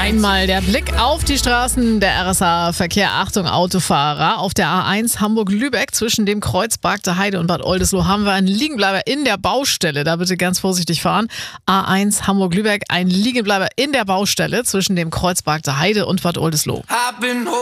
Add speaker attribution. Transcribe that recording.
Speaker 1: Einmal der Blick auf die Straßen der RSA-Verkehr. Achtung, Autofahrer. Auf der A1 Hamburg-Lübeck zwischen dem Kreuz Bargter Heide und Bad Oldesloe haben wir einen Liegenbleiber in der Baustelle. Da bitte ganz vorsichtig fahren. A1 Hamburg-Lübeck, ein Liegenbleiber in der Baustelle zwischen dem Kreuz Bargter Heide und Bad Oldesloe.